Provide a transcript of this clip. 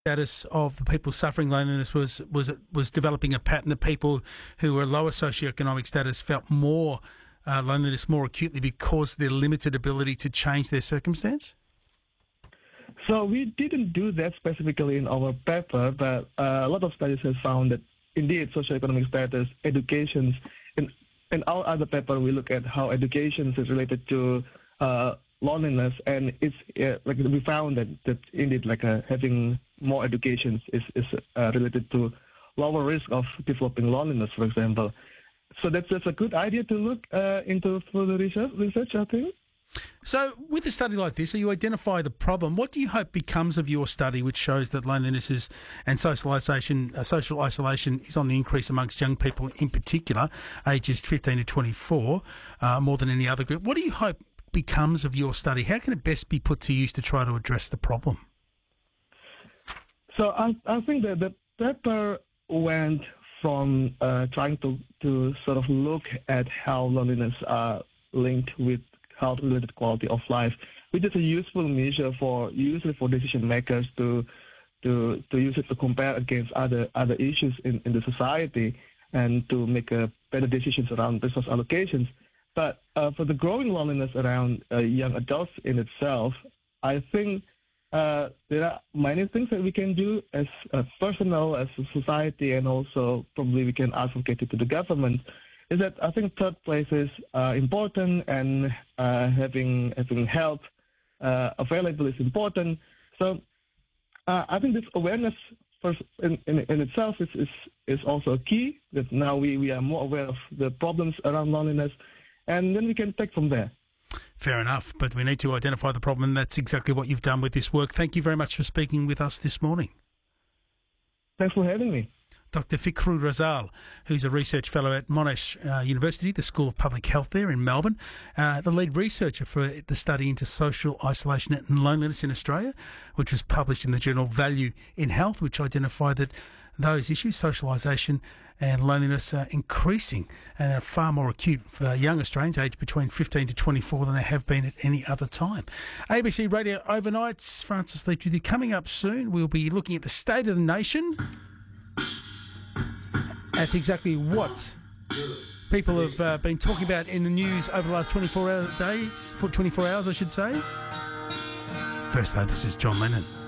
status of the people suffering loneliness was developing a pattern that people who were lower socioeconomic status felt more loneliness more acutely because of their limited ability to change their circumstance? So we didn't do that specifically in our paper, but a lot of studies have found that indeed socioeconomic status, education, in our other paper we look at how education is related to loneliness, and it's like we found that indeed like having more education is related to lower risk of developing loneliness, for example. So that's a good idea to look into further research, I think. So with a study like this, you identify the problem. What do you hope becomes of your study, which shows that loneliness and social isolation is on the increase amongst young people in particular, ages 15 to 24, more than any other group? What do you hope becomes of your study? How can it best be put to use to try to address the problem? So I think that the paper went from trying to sort of look at how loneliness are linked with health-related quality of life, which is a useful measure usually for decision makers to use it to compare against other issues in the society and to make better decisions around resource allocations. But for the growing loneliness around young adults in itself, I think there are many things that we can do as a personal, as a society, and also probably we can advocate it to the government. Is that I think third place is important, and having help available is important. So I think this awareness first in itself is also key. That now we are more aware of the problems around loneliness, and then we can take from there. Fair enough, but we need to identify the problem, and that's exactly what you've done with this work. Thank you very much for speaking with us this morning. Thanks for having me. Dr. Fikru Razal, who's a research fellow at Monash University, the School of Public Health there in Melbourne, the lead researcher for the study into social isolation and loneliness in Australia, which was published in the journal Value in Health, which identified that those issues, socialisation and loneliness, are increasing and are far more acute for young Australians aged between 15 to 24 than they have been at any other time. ABC Radio Overnights, Francis Leach with you. Coming up soon, we'll be looking at the state of the nation, at exactly what people have been talking about in the news over the last 24 hours, I should say. First though, this is John Lennon.